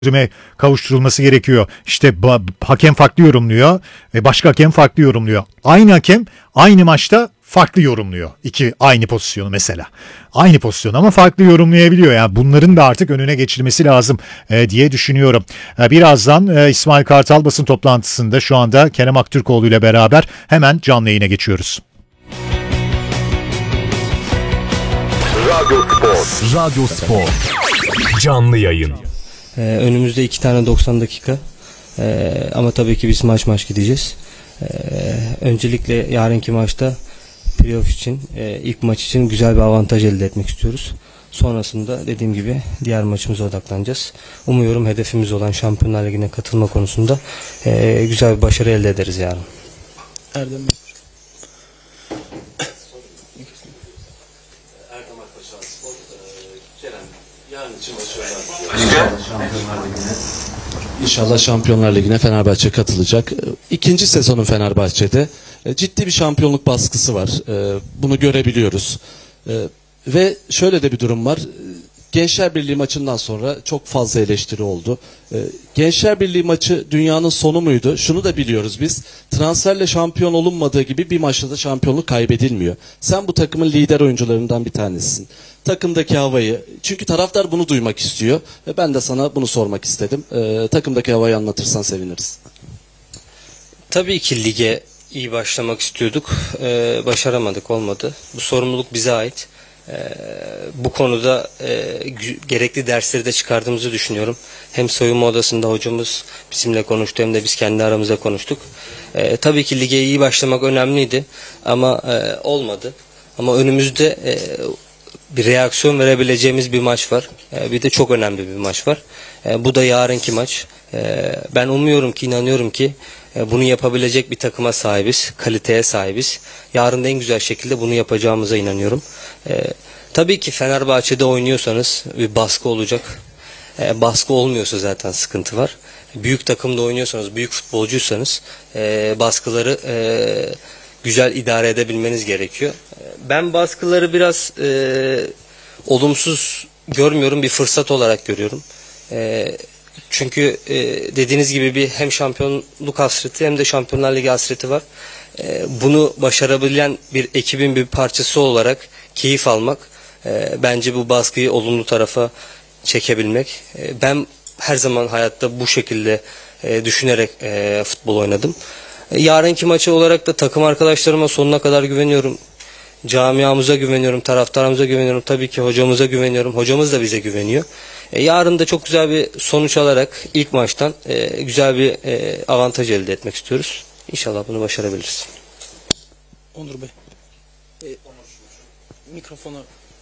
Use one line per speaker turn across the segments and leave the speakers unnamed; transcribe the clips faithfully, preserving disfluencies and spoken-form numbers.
çözüme kavuşturulması gerekiyor. İşte ba- hakem farklı yorumluyor ve başka hakem farklı yorumluyor. Aynı hakem aynı maçta farklı yorumluyor. İki aynı pozisyonu mesela. Aynı pozisyon ama farklı yorumlayabiliyor. Yani bunların da artık önüne geçilmesi lazım e, diye düşünüyorum. E, birazdan e, İsmail Kartal basın toplantısında şu anda Kerem Aktürkoğlu ile beraber hemen canlı yayına geçiyoruz.
Radyo Spor. Radyo Spor. Canlı yayın.
Ee, önümüzde iki tane doksan dakika. Ee, ama tabii ki biz maç maç gideceğiz. Ee, öncelikle yarınki maçta playoff için, e, ilk maç için güzel bir avantaj elde etmek istiyoruz. Sonrasında dediğim gibi diğer maçımıza odaklanacağız. Umuyorum hedefimiz olan Şampiyonlar Ligi'ne katılma konusunda e, güzel bir başarı elde ederiz yarın.
Erdem Bey.
Erdem Akbaşar Spor, Kerem, yarın için başarılar. İnşallah Şampiyonlar Ligi'ne Fenerbahçe katılacak. İkinci sezonun Fenerbahçe'de ciddi bir şampiyonluk baskısı var. Bunu görebiliyoruz. Ve şöyle de bir durum var. Gençler Birliği maçından sonra çok fazla eleştiri oldu. Gençler Birliği maçı dünyanın sonu muydu? Şunu da biliyoruz biz. Transferle şampiyon olunmadığı gibi bir maçta da şampiyonluk kaybedilmiyor. Sen bu takımın lider oyuncularından bir tanesisin. Takımdaki havayı, çünkü taraftar bunu duymak istiyor. Ve ben de sana bunu sormak istedim. Takımdaki havayı anlatırsan seviniriz.
Tabii ki lige iyi başlamak istiyorduk. Ee, başaramadık, olmadı. Bu sorumluluk bize ait. Ee, bu konuda e, gerekli dersleri de çıkardığımızı düşünüyorum. Hem soyunma odasında hocamız bizimle konuştu hem de biz kendi aramızda konuştuk. Ee, tabii ki lige iyi başlamak önemliydi ama e, olmadı. Ama önümüzde e, bir reaksiyon verebileceğimiz bir maç var. E, bir de çok önemli bir maç var. E, bu da yarınki maç. E, ben umuyorum ki, inanıyorum ki e, bunu yapabilecek bir takıma sahibiz, kaliteye sahibiz. Yarın da en güzel şekilde bunu yapacağımıza inanıyorum. E, tabii ki Fenerbahçe'de oynuyorsanız bir baskı olacak. E, baskı olmuyorsa zaten sıkıntı var. Büyük takımda oynuyorsanız, büyük futbolcuysanız e, baskıları e, güzel idare edebilmeniz gerekiyor. Ben baskıları biraz e, olumsuz görmüyorum, bir fırsat olarak görüyorum. E, çünkü e, dediğiniz gibi bir hem şampiyonluk hasreti hem de Şampiyonlar Ligi hasreti var. E, bunu başarabilen bir ekibin bir parçası olarak keyif almak, e, bence bu baskıyı olumlu tarafa çekebilmek. E, ben her zaman hayatta bu şekilde e, düşünerek e, futbol oynadım. Yarınki maçı olarak da takım arkadaşlarıma sonuna kadar güveniyorum. Camiamıza güveniyorum, taraftarımıza güveniyorum. Tabii ki hocamıza güveniyorum. Hocamız da bize güveniyor. E, yarın da çok güzel bir sonuç alarak ilk maçtan e, güzel bir e, avantaj elde etmek istiyoruz. İnşallah bunu başarabiliriz.
Onur Bey. E, mikrofonu.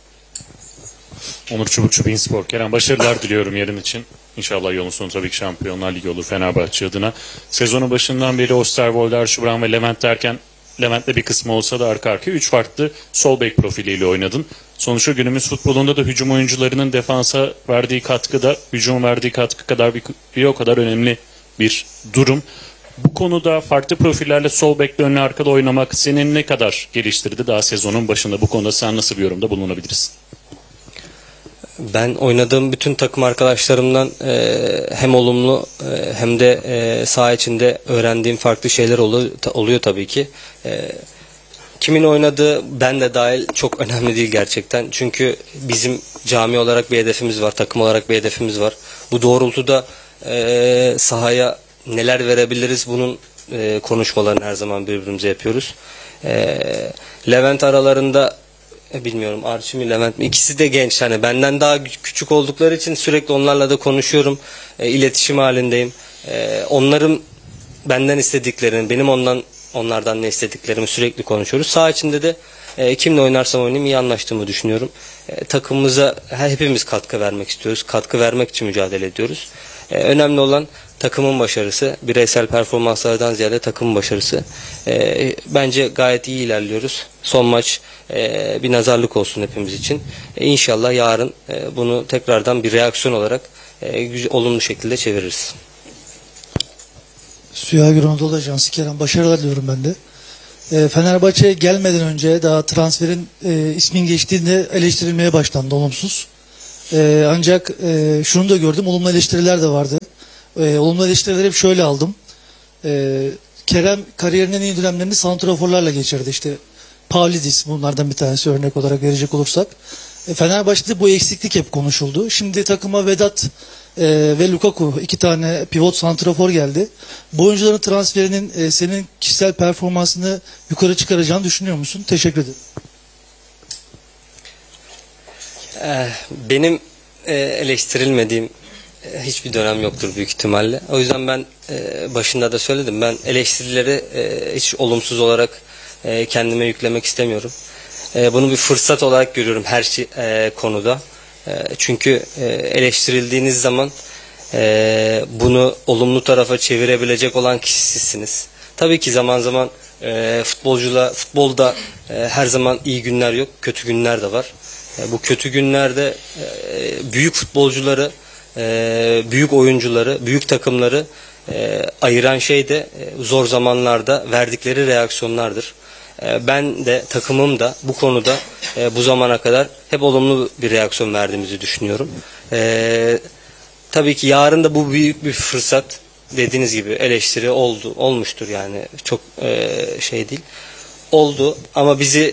Onur Çubukçu, Bein Spor. Kerem, başarılar diliyorum yarın için. İnşallah yolun sonu tabii ki Şampiyonlar Ligi olur Fenerbahçe adına. Sezonun başından beri Osterwolder, Şubran ve Levent derken Levent'le bir kısmı olsa da arka arkaya üç farklı sol bek profiliyle oynadın. Sonuçta günümüz futbolunda da hücum oyuncularının defansa verdiği katkı da hücum verdiği katkı kadar bir, bir o kadar önemli bir durum. Bu konuda farklı profillerle sol bekle önlü arkada oynamak senin ne kadar geliştirdi daha sezonun başında? Bu konuda sen nasıl bir yorumda bulunabilirsin?
Ben oynadığım bütün takım arkadaşlarımdan e, hem olumlu e, hem de e, saha içinde öğrendiğim farklı şeyler oluyor, ta, oluyor tabii ki. E, kimin oynadığı ben de dahil çok önemli değil gerçekten. Çünkü bizim cami olarak bir hedefimiz var, takım olarak bir hedefimiz var. Bu doğrultuda e, sahaya neler verebiliriz bunun e, konuşmalarını her zaman birbirimize yapıyoruz. E, Levent aralarında bilmiyorum Arçi mi Levent mi, ikisi de genç, hani benden daha küçük oldukları için sürekli onlarla da konuşuyorum, e, iletişim halindeyim. E, onların benden istediklerini, benim ondan onlardan ne istediklerimi sürekli konuşuyoruz. Saha içinde de e, kimle oynarsam oynayayım iyi anlaştığımı düşünüyorum. E, takımımıza hepimiz katkı vermek istiyoruz, katkı vermek için mücadele ediyoruz. E, önemli olan takımın başarısı, bireysel performanslardan ziyade takımın başarısı. E, bence gayet iyi ilerliyoruz. Son maç e, bir nazarlık olsun hepimiz için. E, İnşallah yarın e, bunu tekrardan bir reaksiyon olarak e, güzel, olumlu şekilde çeviririz.
Süha Anadolu Ajansı Kerem, başarılar diliyorum ben de. E, Fenerbahçe'ye gelmeden önce daha transferin e, ismin geçtiğinde eleştirilmeye başlandı olumsuz. E, ancak e, şunu da gördüm, olumlu eleştiriler de vardı. E, olumlu eleştirileri hep şöyle aldım. E, Kerem kariyerinin en iyi dönemlerini santraforlarla geçirdi. İşte Pavlidis bunlardan bir tanesi örnek olarak verecek olursak. E, Fenerbahçe'de bu eksiklik hep konuşuldu. Şimdi takıma Vedat e, ve Lukaku iki tane pivot santrafor geldi. Bu oyuncuların transferinin e, senin kişisel performansını yukarı çıkaracağını düşünüyor musun? Teşekkür ederim.
Eh, Benim e, eleştirilmediğim e, hiçbir dönem yoktur büyük ihtimalle. O yüzden ben e, başında da söyledim. Ben eleştirileri e, hiç olumsuz olarak e, kendime yüklemek istemiyorum. E, Bunu bir fırsat olarak görüyorum her şey, e, konuda. E, Çünkü e, eleştirildiğiniz zaman e, bunu olumlu tarafa çevirebilecek olan kişi sizsiniz. Tabii ki zaman zaman e, futbolcula, futbolda e, her zaman iyi günler yok, kötü günler de var. E, Bu kötü günlerde e, büyük futbolcuları, e, büyük oyuncuları, büyük takımları e, ayıran şey de e, zor zamanlarda verdikleri reaksiyonlardır. E, Ben de takımım da bu konuda e, bu zamana kadar hep olumlu bir reaksiyon verdiğimizi düşünüyorum. E, Tabii ki yarın da bu büyük bir fırsat. Dediğiniz gibi eleştiri oldu, olmuştur yani çok e, şey değil. Oldu ama bizi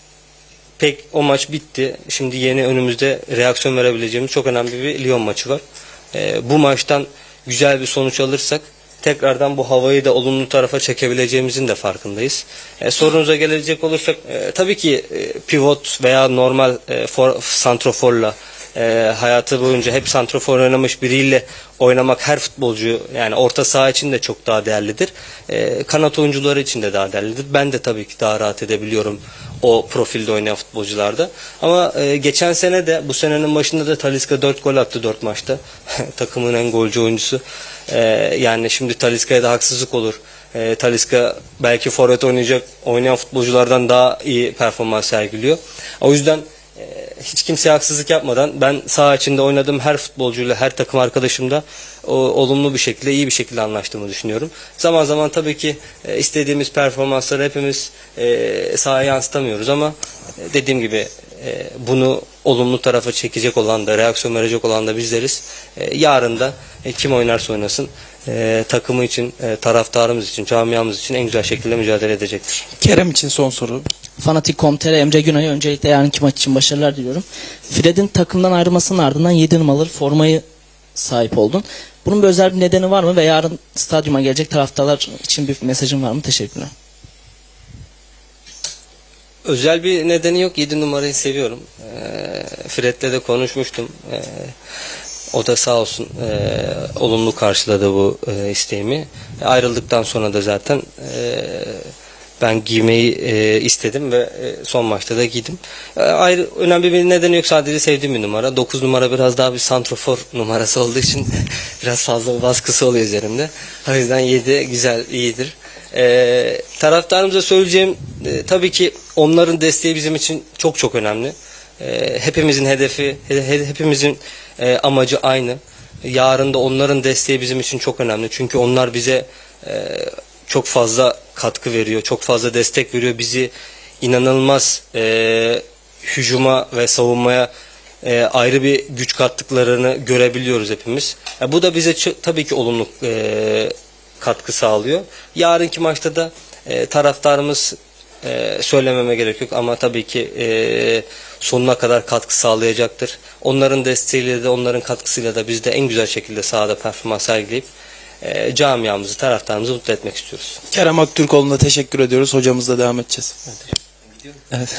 pek o maç bitti. Şimdi yeni önümüzde reaksiyon verebileceğimiz çok önemli bir Lyon maçı var. E, bu maçtan güzel bir sonuç alırsak tekrardan bu havayı da olumlu tarafa çekebileceğimizin de farkındayız. E, sorunuza gelecek olursak e, tabii ki e, pivot veya normal e, for, santroforla e, hayatı boyunca hep santrofor oynamış biriyle oynamak her futbolcu yani orta saha için de çok daha değerlidir. E, kanat oyuncuları için de daha değerlidir. Ben de tabii ki daha rahat edebiliyorum o profilde oynayan futbolcularda. Ama e, geçen sene de bu senenin başında da Talisca dört gol attı dört maçta. Takımın en golcü oyuncusu. E, yani şimdi Talisca'ya da haksızlık olur. E, Talisca belki forvet oynayacak oynayan futbolculardan daha iyi performans sergiliyor. O yüzden e, hiç kimseye haksızlık yapmadan ben saha içinde oynadığım her futbolcuyla, her takım arkadaşımla o, olumlu bir şekilde, iyi bir şekilde anlaştığımı düşünüyorum. Zaman zaman tabii ki e, istediğimiz performansları hepimiz e, sahaya yansıtamıyoruz ama e, dediğim gibi e, bunu olumlu tarafa çekecek olan da, reaksiyon verecek olan da bizleriz. E, yarın da e, kim oynarsa oynasın e, takımı için, e, taraftarımız için, camiamız için en güzel şekilde mücadele edecektir.
Kerem için son soru.
Fanatik nokta com nokta tr Emre Günay'a öncelikle yarınki maç için başarılar diliyorum. Fred'in takımdan ayrılmasının ardından yedi numaralı formayı sahip oldun. Bunun bir özel bir nedeni var mı ve yarın stadyuma gelecek taraftarlar için bir mesajın var mı? Teşekkürler.
Özel bir nedeni yok. yedi numarayı seviyorum. E, Fred'le de konuşmuştum. E, o da sağ olsun e, olumlu karşıladı bu e, isteğimi. E, ayrıldıktan sonra da zaten e, ben giymeyi e, istedim ve e, son maçta da giydim. E, ayrı önemli bir nedeni yok, sadece sevdiğim bir numara. dokuz numara biraz daha bir santrofor numarası olduğu için biraz fazla bir baskısı oluyor üzerimde. O yüzden yedi güzel, iyidir. E, taraftarımıza söyleyeceğim e, tabii ki onların desteği bizim için çok çok önemli. E, hepimizin hedefi, he, hepimizin e, amacı aynı. Yarın da onların desteği bizim için çok önemli. Çünkü onlar bize e, çok fazla katkı veriyor, çok fazla destek veriyor. Bizi inanılmaz e, hücuma ve savunmaya e, ayrı bir güç kattıklarını görebiliyoruz hepimiz. E, bu da bize ç- tabii ki olumlu e, katkı sağlıyor. Yarınki maçta da e, taraftarımız e, söylememe gerek yok ama tabii ki e, sonuna kadar katkı sağlayacaktır. Onların desteğiyle de onların katkısıyla da biz de en güzel şekilde sahada performans sergileyip e, camiamızı, taraftarımızı mutlu etmek istiyoruz.
Kerem Aktürkoğlu'na teşekkür ediyoruz. Hocamızla devam edeceğiz. Evet.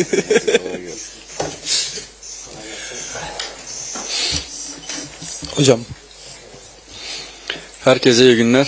Hocam.
Herkese iyi günler.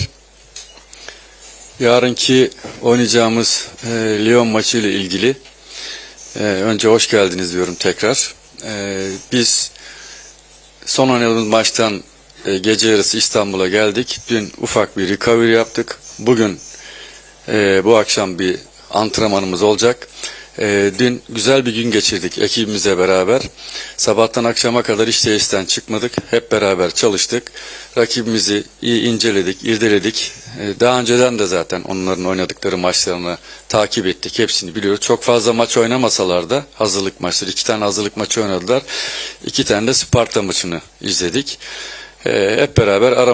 Yarınki oynayacağımız e, Lyon maçı ile ilgili e, önce hoş geldiniz diyorum tekrar. E, biz son oynadığımız maçtan e, gece yarısı İstanbul'a geldik. Dün ufak bir recovery yaptık. Bugün e, bu akşam bir antrenmanımız olacak. E, dün güzel bir gün geçirdik ekibimizle beraber. Sabahtan akşama kadar hiç tesisten çıkmadık. Hep beraber çalıştık. Rakibimizi iyi inceledik, irdeledik. E, daha önceden de zaten onların oynadıkları maçlarını takip ettik. Hepsini biliyoruz. Çok fazla maç oynamasalar da hazırlık maçları. iki tane hazırlık maçı oynadılar. iki tane de Sparta maçını izledik. E, hep beraber aramızda